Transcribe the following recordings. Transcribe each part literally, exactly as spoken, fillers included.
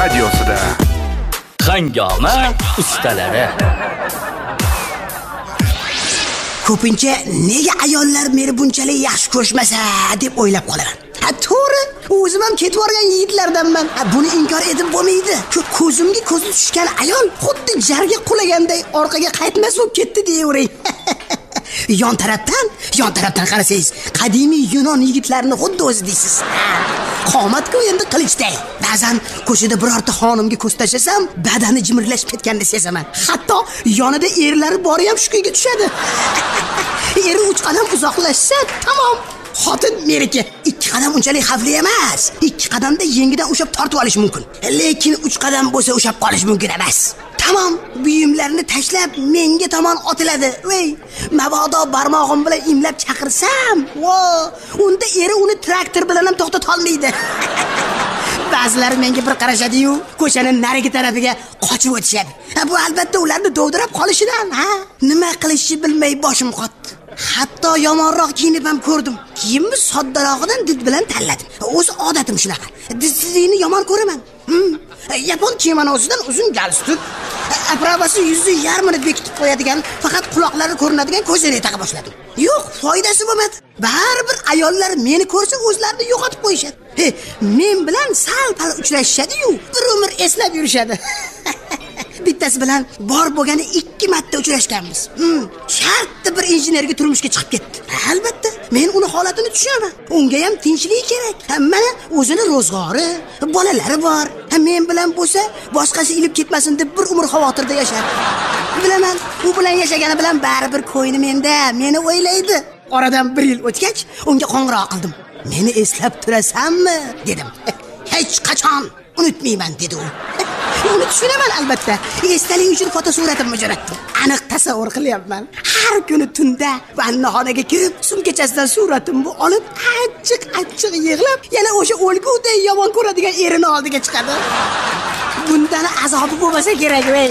radiosida Hangoma ustalari. Ko'pincha nega ayollar meni bunchalik yaxshi ko'rishmasa deb o'ylab qolaman. Ha, to'g'ri. O'zim ham ketib borgan yigitlardanman. Buni inkor etib bo'lmaydi. Ko'zimga ko'zi tushgan ayol xuddi jarga qulaganday orqaga qaytmas bo'lib ketdi deyavering. Yon tarafdan, yon tarafdan qarasangiz, qadimiy Yunon yigitlarini xuddi o'zi deysiz. Qomat-ku endi qilichday. Ba'zan ko'chada birorta xonimga ko'z tashlasam, badani jimirlashib ketganini sezaman. Hatto yonida erlari bori ham shu kuyga tushadi. Eri uch qadam uzoqlashsa, tamom. Xotin meniki. ikki qadam unchalik xavfli emas. ikki qadamda yengidan ushab tortib olish mumkin. Lekin uch qadam bo'lsa ushab qolish mumkin emas. Tamam, buyumlarni tashlab menga tomon otiladi. Voy, mabodo barmog'im bilan imlab chaqirsam, vo, unda eri uni traktor bilan ham to'xtata olmaydi. Ba'zilari menga bir qarashadi-yu, ko'chaning narigi tarafiga qochib o'tishadi. Bu albatta ularni dovdirab qolishidan, ha? Nima qilishni bilmay boshim qotdi. Hatto yomonroq kiyinib ham ko'rdim. Kiyimni soddalog'idan did bilan tanladim. O'z odatim shunaqa. Didsizlikni yomon ko'raman. Hmm. Yapon kimono'sidan uzun galstuk, apravasi yuzni yarmini bekitib qo'yadigan, faqat quloqlari ko'rinadigan ko'zoynak taqa boshladim. Yo'q, foydasi bo'lmadi. Baribir ayollar meni ko'rsa o'zlarini yo'qotib qo'yishadi. He, men bilan sal-pal uchrashishadi-yu, bir umr eslab yurishadi. Bittasi bilan bor bo'lgani ikki marta uchrashganmiz. Hmm, shartda bir injenerga turmushga chiqib ketdi. Albatta, men uni holatini tushunaman. Unga ham tinchlik kerak. Mana o'zini ro'zg'ori, bolalari bor. Men bilan bo'lsa, boshqasi ilib ketmasin deb bir umr xavotirda yashar. Bilaman, u bilan yashagani bilan baribir ko'yni menda, meni o'ylaydi. Oradan bir yil o'tgach, unga qo'ng'iroq qildim. Meni eslab turasanmi dedim. Hech qachon unutmayman dedi u. Uni tushunaman albatta. Esdalik uchun fotosuratimni jo'natdim. Aniq tasavvur qilyapman. Har kuni tunda vannaxonaga kirib, sumkachasidan suratimni olib, achchiq-achchiq yig'lab, yana o'sha o'lguday yomon ko'radigan erini oldiga chiqadi. Bundan azobi bo'lmasa kerak, voy.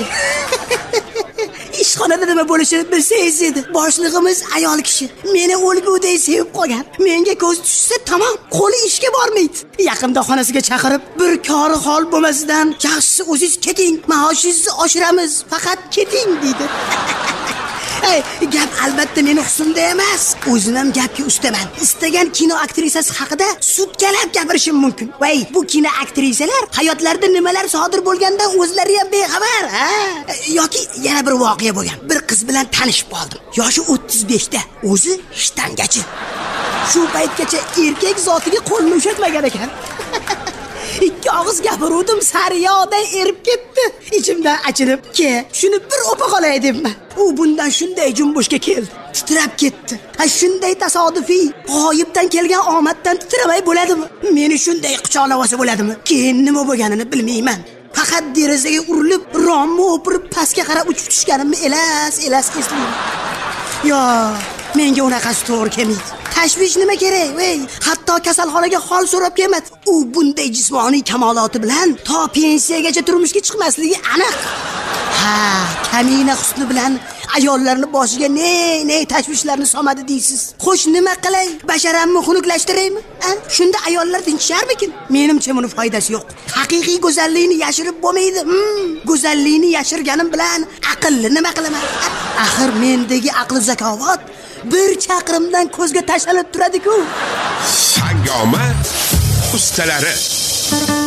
Ishxonada nima bo'lishini bilsangiz edi. Boshlig'imiz ayol kishi. Meni o'lguday sevib qolgan. Menga ko'z tushsa tamom, qo'li ishga bormaydi. Yaqinda xonasiga chaqirib, bir kori hol bo'lmasidan, yaxshisi o'zingiz keting, maoshingizni oshiramiz, faqat keting deydi. Ey, gap albatta meni husnimda emas. O'zim ham gapga ustaman. Istagan kino aktrisasi haqida sutkalab gapirishim mumkin. Voy, bu kino aktrisalar hayotlarida nimalar sodir bo'lgandan o'zlari ham bexabar, ha? Yoki yana bir voqea bo'lgan. Bir qiz bilan tanishib qoldim. Yoshi o'ttiz beshda, o'zi shtangachi. Shu paytgacha erkak zotiga qo'lni ushatmagan ekan. Ikki og'iz gapiruvdim, sariyoday erib ketdi. Ichimdan achinib, "Ke, shuni bir o'pa qolay" debman. U bundan shunday jumbushga keldi. Titrab ketdi. Ha, shunday tasodifiy, g'oyibdan kelgan omaddan titramay bo'ladimi? Meni shunday quchoqlab olsa bo'ladimi? Keyin nima bo'lganini bilmayman. Faqat derazaga urilib, romni o'pirib pastga qarab uchib tushganimni elas-elas eslayman. Yo, menga unaqasi to'g'ri kelmaydi. Tashvish nima kerak, voy? Hatto kasalxonaga hol so'rab kelmadi. U bunday jismoniy kamoloti bilan to pensiyagacha turmushga chiqmasligi aniq. Ha, kamina husni bilan ayollarni boshiga ne-ne tashvishlarni solmadi deysiz. Xo'sh, nima qilay? Basharamni xunuklashtiraymi? Ha? Shunda ayollar tinchisharmikin? Menimcha buni foydasi yo'q. Haqiqiy go'zallikni yashirib bo'lmaydi. Hmm, go'zallikni yashirganim bilan aqlli nima qilaman? Axir mendagi aql zakovat bir chaqirimdan ko'zga tashlanib turadi-ku. Hangoma ustalari.